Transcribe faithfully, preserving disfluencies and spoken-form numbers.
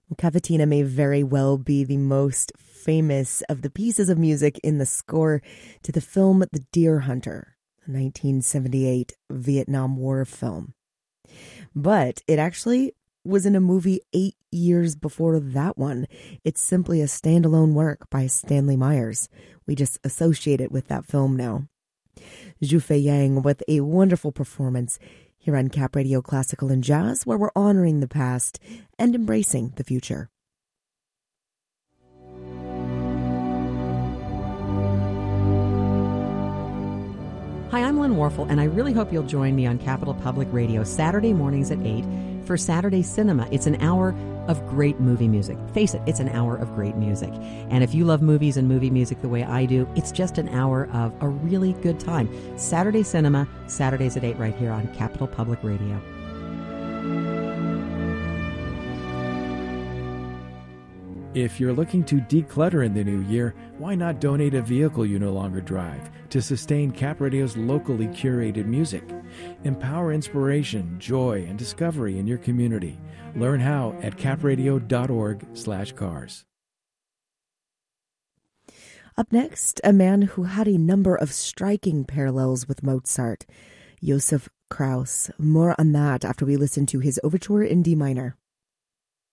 Cavatina may very well be the most famous of the pieces of music in the score to the film The Deer Hunter, a nineteen seventy-eight Vietnam War film. But it actually was in a movie eight years before that one. It's simply a standalone work by Stanley Myers. We just associate it with that film now. Zhu Fei Yang with a wonderful performance here on Cap Radio Classical and Jazz, where we're honoring the past and embracing the future. Hi, I'm Lynn Warfel, and I really hope you'll join me on Capital Public Radio Saturday mornings at eight for Saturday Cinema. It's an hour of great movie music. Face it, it's an hour of great music. And if you love movies and movie music the way I do, it's just an hour of a really good time. Saturday Cinema, Saturdays at eight right here on Capital Public Radio. If you're looking to declutter in the new year, why not donate a vehicle you no longer drive to sustain Cap Radio's locally curated music? Empower inspiration, joy, and discovery in your community. Learn how at capradio.org slash cars. Up next, a man who had a number of striking parallels with Mozart, Joseph Krauss. More on that after we listen to his overture in D minor.